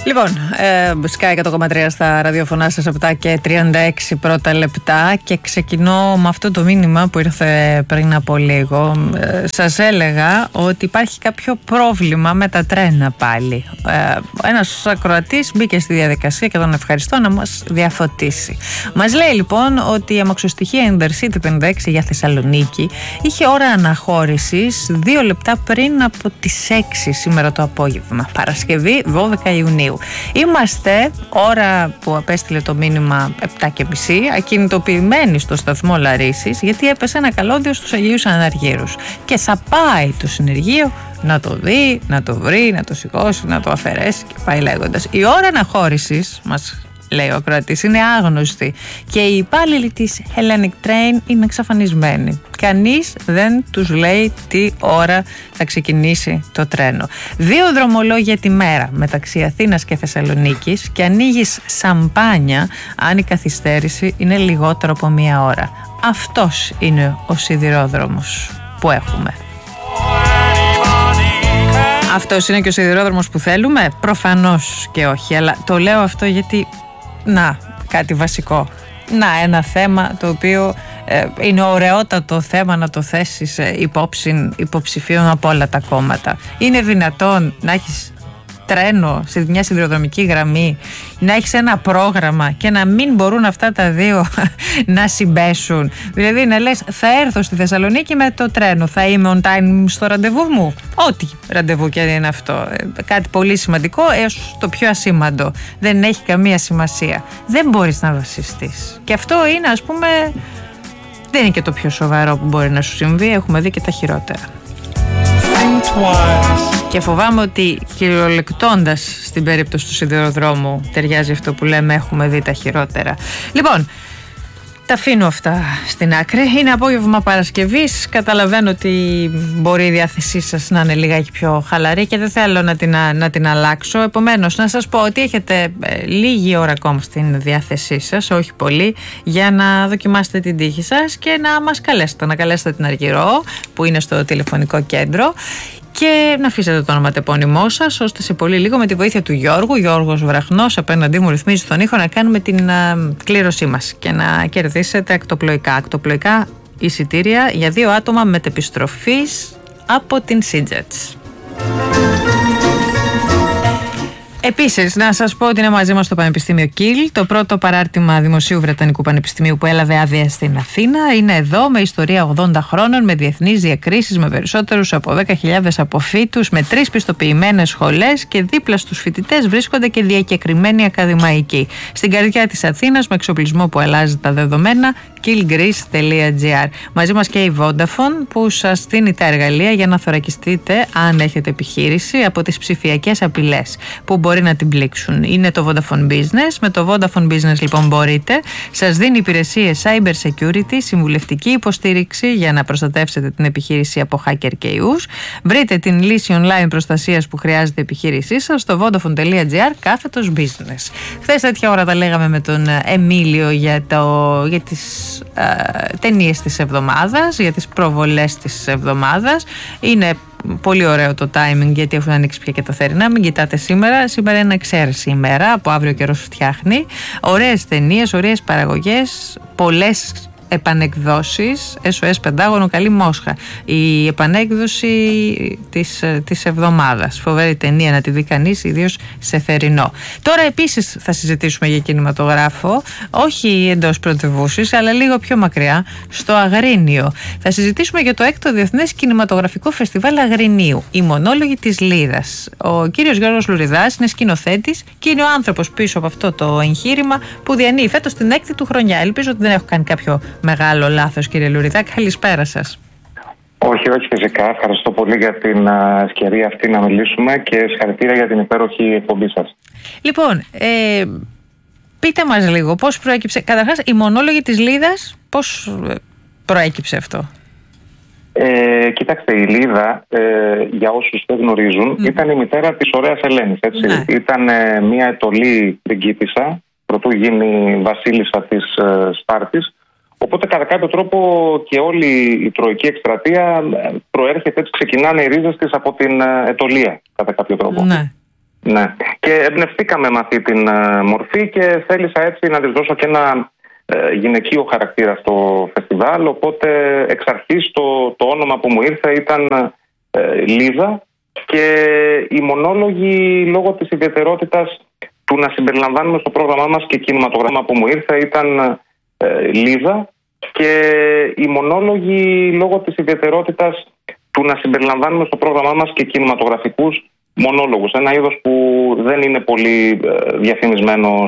Λοιπόν, Sky 100,3 στα ραδιοφωνά σας, 7 και 36 πρώτα λεπτά, και ξεκινώ με αυτό το μήνυμα που ήρθε πριν από λίγο. Σας έλεγα ότι υπάρχει κάποιο πρόβλημα με τα τρένα πάλι. Ένας ακροατής μπήκε στη διαδικασία και τον ευχαριστώ να μας διαφωτίσει. Μας λέει λοιπόν ότι η αμαξοστοιχεία Intercity 56 για Θεσσαλονίκη είχε ώρα αναχώρησης 2 λεπτά πριν από τις 6 σήμερα το απόγευμα, Παρασκευή 12 Ιουνίου. Είμαστε, ώρα που απέστειλε το μήνυμα 7:30, ακινητοποιημένοι στο σταθμό Λαρίσης, γιατί έπεσε ένα καλώδιο στους Αγίους Αναργύρους και θα πάει το συνεργείο να το δει, να το βρει, να το σηκώσει, να το αφαιρέσει και πάει λέγοντας. Η ώρα αναχώρησης, μας λέει ο ακροατής, είναι άγνωστη και οι υπάλληλοι της Hellenic Train είναι εξαφανισμένοι. Κανείς δεν τους λέει τι ώρα θα ξεκινήσει το τρένο. 2 δρομολόγια τη μέρα μεταξύ Αθήνας και Θεσσαλονίκης και ανοίγεις σαμπάνια αν η καθυστέρηση είναι λιγότερο από 1 ώρα. Αυτός είναι ο σιδηρόδρομος που έχουμε. Αυτός είναι και ο σιδηρόδρομος που θέλουμε? Προφανώς και όχι, αλλά το λέω αυτό γιατί κάτι βασικό. Ένα θέμα το οποίο είναι ωραιότατο θέμα να το θέσεις υπόψη υποψηφίων από όλα τα κόμματα. Είναι δυνατόν να έχεις τρένο σε μια σιδηροδρομική γραμμή, να έχεις ένα πρόγραμμα και να μην μπορούν αυτά τα δύο να συμπέσουν? Δηλαδή να λες, θα έρθω στη Θεσσαλονίκη με το τρένο, θα είμαι on time στο ραντεβού μου, ό,τι ραντεβού και είναι αυτό, κάτι πολύ σημαντικό έως το πιο ασήμαντο, δεν έχει καμία σημασία. Δεν μπορείς να βασιστείς, και αυτό είναι, ας πούμε, δεν είναι και το πιο σοβαρό που μπορεί να σου συμβεί, έχουμε δει και τα χειρότερα. Και φοβάμαι ότι κυριολεκτώντας στην περίπτωση του σιδηροδρόμου ταιριάζει αυτό που λέμε, έχουμε δει τα χειρότερα. Λοιπόν, τα αφήνω αυτά στην άκρη. Είναι απόγευμα Παρασκευής. Καταλαβαίνω ότι μπορεί η διάθεσή σας να είναι λιγάκι πιο χαλαρή και δεν θέλω να την αλλάξω. Επομένως, να σας πω ότι έχετε λίγη ώρα ακόμα στην διάθεσή σας, όχι πολύ, για να δοκιμάσετε την τύχη σας και να μας καλέσετε. Να καλέσετε την Αργυρό που είναι στο τηλεφωνικό κέντρο και να αφήσετε το ονοματεπώνυμό σας, ώστε σε πολύ λίγο με τη βοήθεια του Γιώργος Βραχνός απέναντί μου ρυθμίζει τον ήχο, να κάνουμε την κλήρωσή μας και να κερδίσετε ακτοπλοϊκά εισιτήρια για 2 άτομα μετεπιστροφής από την Σίτζετς. Επίσης, να σας πω ότι είναι μαζί μας το Πανεπιστήμιο Κιλ, το πρώτο παράρτημα Δημοσίου Βρετανικού Πανεπιστημίου που έλαβε άδεια στην Αθήνα. Είναι εδώ με ιστορία 80 χρόνων, με διεθνείς διακρίσεις, με περισσότερους από 10.000 αποφύτους, με 3 πιστοποιημένες σχολές και δίπλα στους φοιτητές βρίσκονται και διακεκριμένοι ακαδημαϊκοί. Στην καρδιά της Αθήνας, με εξοπλισμό που αλλάζει τα δεδομένα, killgreece.gr. Μαζί μας και η Vodafone που σας δίνει τα εργαλεία για να θωρακιστείτε αν έχετε επιχείρηση από τις ψηφιακές απειλές που μπορεί να την πλήξουν. Είναι το Vodafone Business. Με το Vodafone Business λοιπόν μπορείτε. Σας δίνει υπηρεσίες cyber security, συμβουλευτική υποστήριξη για να προστατεύσετε την επιχείρηση από hacker και ιούς. Βρείτε την λύση online προστασίας που χρειάζεται η επιχείρησή σας στο vodafone.gr/business. Χθες τέτοια ώρα τα λέγαμε με τον Εμίλιο για τις ταινίες της εβδομάδας, για τις προβολές της εβδομάδας. Είναι πολύ ωραίο το timing, γιατί έχουν ανοίξει πια και τα θερινά. Μην κοιτάτε σήμερα. Σήμερα είναι εξαίρεση ημέρα. Από αύριο καιρός φτιάχνει. Ωραίες ταινίες, ωραίες παραγωγές, πολλές επανεκδόσεις. SOS Πεντάγωνο, καλή Μόσχα. Η επανέκδοση της εβδομάδας. Φοβερή ταινία να τη δει κανείς, ιδίως σε θερινό. Τώρα επίσης θα συζητήσουμε για κινηματογράφο, όχι εντός πρωτευούσης, αλλά λίγο πιο μακριά, στο Αγρίνιο. Θα συζητήσουμε για το 6ο Διεθνές Κινηματογραφικό Φεστιβάλ Αγρινίου, οι μονόλογοι της Λίδας. Ο κύριος Γιώργος Λουριδάς είναι σκηνοθέτης και είναι ο άνθρωπος πίσω από αυτό το εγχείρημα που διανύει φέτος την 6η του χρονιά. Ελπίζω ότι δεν έχω κάνει κάποιο μεγάλο λάθος, κύριε Λουριδά. Καλησπέρα σας. Όχι, φυσικά. Ευχαριστώ πολύ για την ευκαιρία αυτή να μιλήσουμε και συγχαρητήρια για την υπέροχη εκπομπή σας. Λοιπόν, πείτε μας λίγο πώς προέκυψε. Καταρχάς, οι μονόλογοι της Λίδας, πώς προέκυψε αυτό? Κοιτάξτε, η Λίδα, για όσους δεν γνωρίζουν, ήταν η μητέρα της ωραίας Ελένης. Έτσι. Ήταν μια ετωλή πριγκίπισσα, προτού γίνει βασίλισσα της Σπάρτης. Οπότε κατά κάποιο τρόπο και όλη η τροϊκή εκστρατεία προέρχεται, έτσι ξεκινάνε οι ρίζες της από την ετωλία κατά κάποιο τρόπο. Ναι. Ναι. Και Και εμπνευστήκαμε με αυτή την μορφή και θέλησα έτσι να της δώσω και ένα γυναικείο χαρακτήρα στο φεστιβάλ. Οπότε εξ αρχής το όνομα που μου ήρθε ήταν Λίζα, και οι μονόλογοι, λόγω της ιδιαιτερότητας του να συμπεριλαμβάνουμε στο πρόγραμμά μας και κινηματογράφημα που μου ήρθε, ήταν Λίζα, και οι μονόλογοι, λόγω της ιδιαιτερότητας του να συμπεριλαμβάνουμε στο πρόγραμμά μας και κινηματογραφικούς μονόλογους, ένα είδος που δεν είναι πολύ διαφημισμένο